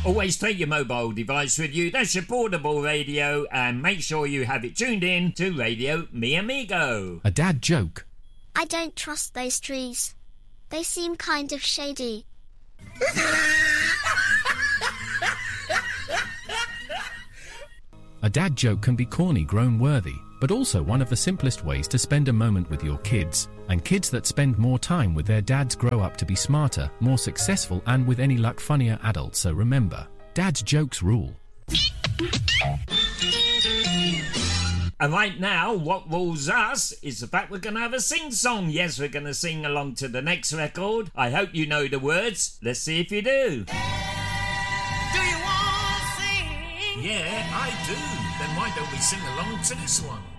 Always take your mobile device with you. That's your portable radio, and make sure you have it tuned in to Radio Mi Amigo. A dad joke. I don't trust those trees. They seem kind of shady. A dad joke can be corny, groan-worthy, but also one of the simplest ways to spend a moment with your kids. And kids that spend more time with their dads grow up to be smarter, more successful, and with any luck funnier adults. So remember, dad's jokes rule. And right now, what rules us is the fact we're going to have a sing-song. Yes, we're going to sing along to the next record. I hope you know the words. Let's see if you do. Do you want to sing? Yeah, I do. Then why don't we sing along to this one?